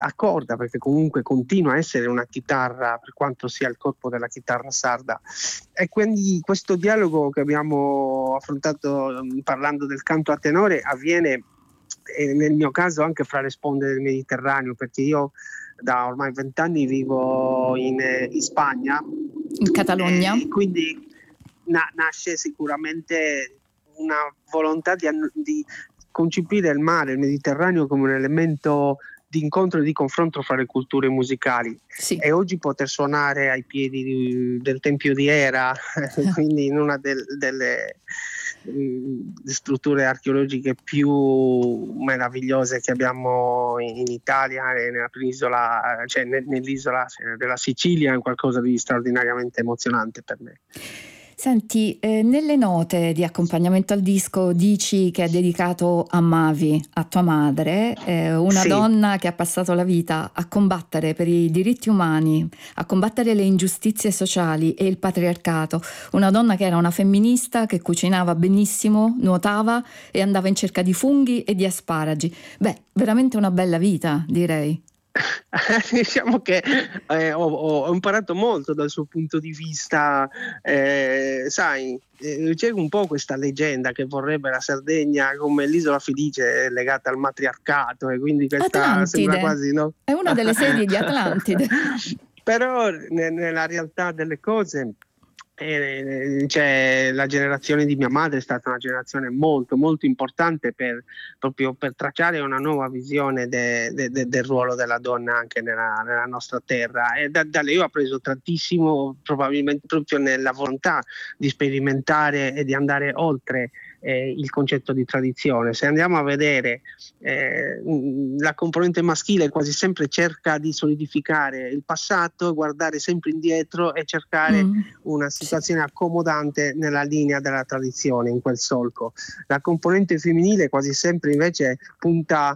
a corda, perché comunque continua a essere una chitarra per quanto sia il corpo della chitarra sarda. E quindi questo dialogo che abbiamo affrontato parlando del canto a tenore avviene nel mio caso anche fra le sponde del Mediterraneo, perché io da ormai 20 anni vivo in Spagna, in Catalogna, e quindi nasce sicuramente una volontà di concepire il mare, il Mediterraneo, come un elemento di incontro e di confronto fra le culture musicali. sì. E oggi poter suonare ai piedi del Tempio di Era, quindi in una delle strutture archeologiche più meravigliose che abbiamo in Italia e nella penisola, cioè nell'isola della Sicilia, è qualcosa di straordinariamente emozionante per me. Senti, nelle note di accompagnamento al disco dici che è dedicato a Mavi, a tua madre, una donna che ha passato la vita a combattere per i diritti umani, a combattere le ingiustizie sociali e il patriarcato, una donna che era una femminista, che cucinava benissimo, nuotava e andava in cerca di funghi e di asparagi. Beh, veramente una bella vita, direi. Diciamo che ho imparato molto dal suo punto di vista, sai, c'è un po' questa leggenda che vorrebbe la Sardegna come l'isola felice legata al matriarcato, e quindi questa Atlantide. sembra quasi, no? È una delle sedie di Atlantide. Però nella realtà delle cose, cioè, la generazione di mia madre è stata una generazione molto molto importante proprio per tracciare una nuova visione del ruolo della donna anche nella nostra terra, e da lei ho appreso tantissimo, probabilmente proprio nella volontà di sperimentare e di andare oltre il concetto di tradizione. Se andiamo a vedere, la componente maschile quasi sempre cerca di solidificare il passato, guardare sempre indietro e cercare una situazione accomodante nella linea della tradizione, in quel solco. La componente femminile quasi sempre invece punta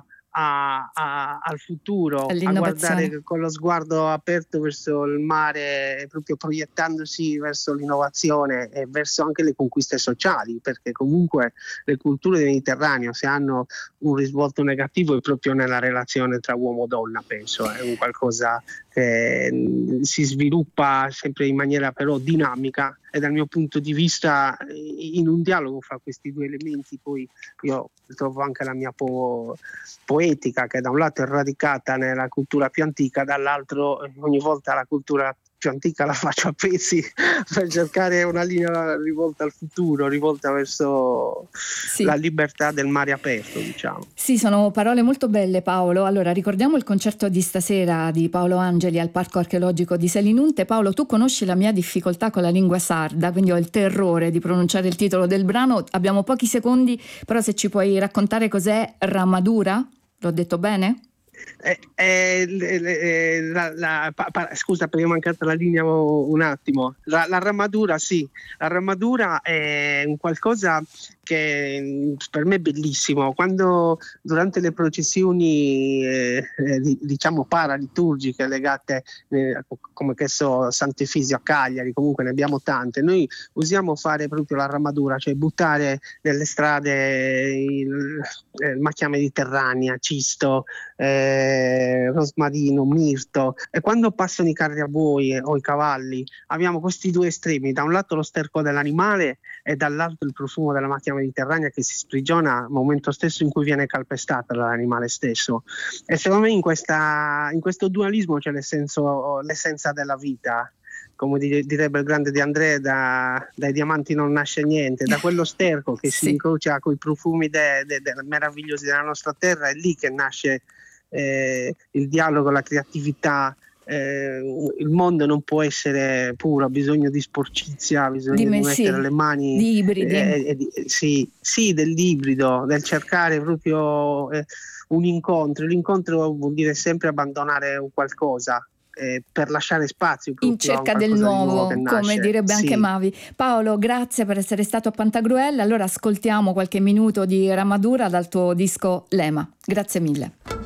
al futuro, a guardare con lo sguardo aperto verso il mare, proprio proiettandosi verso l'innovazione e verso anche le conquiste sociali, perché comunque le culture del Mediterraneo, se hanno un risvolto negativo, è proprio nella relazione tra uomo e donna, penso, è un qualcosa che si sviluppa sempre in maniera però dinamica, e dal mio punto di vista in un dialogo fra questi due elementi poi io trovo anche la mia poetica, che da un lato è radicata nella cultura più antica, dall'altro ogni volta la cultura più antica la faccio a pezzi per cercare una linea rivolta al futuro, rivolta verso la libertà del mare aperto, diciamo. Sì, sono parole molto belle, Paolo. Allora, ricordiamo il concerto di stasera di Paolo Angeli al Parco Archeologico di Selinunte. Paolo, tu conosci la mia difficoltà con la lingua sarda, quindi ho il terrore di pronunciare il titolo del brano. Abbiamo pochi secondi, però se ci puoi raccontare cos'è Ramadura? L'ho detto bene? Scusa, perché è mancata la linea un attimo. La ramadura, sì, la ramadura è un qualcosa che per me è bellissimo. Quando durante le processioni diciamo paraliturgiche legate come che so Sant'Efisio a Cagliari, comunque ne abbiamo tante, noi usiamo fare proprio la ramadura, cioè buttare nelle strade il macchia mediterranea, cisto, rosmarino, mirto, e quando passano i carri a buoi o i cavalli abbiamo questi due estremi: da un lato lo sterco dell'animale e dall'altro il profumo della macchia mediterranea che si sprigiona al momento stesso in cui viene calpestata dall'animale stesso. E secondo me in questo dualismo c'è l'essenza della vita. Come direbbe il grande De André, dai diamanti non nasce niente, da quello sterco che si incrocia con i profumi meravigliosi della nostra terra, è lì che nasce il dialogo, la creatività. Il mondo non può essere puro, ha bisogno di sporcizia, ha bisogno di mettere le mani di ibridi. Sì, dell'ibrido, del cercare proprio un incontro. L'incontro vuol dire sempre abbandonare un qualcosa per lasciare spazio in cerca del nuovo, come direbbe anche Mavi. Paolo, grazie per essere stato a Pantagruel. Allora ascoltiamo qualche minuto di Ramadura dal tuo disco Lema. Grazie mille.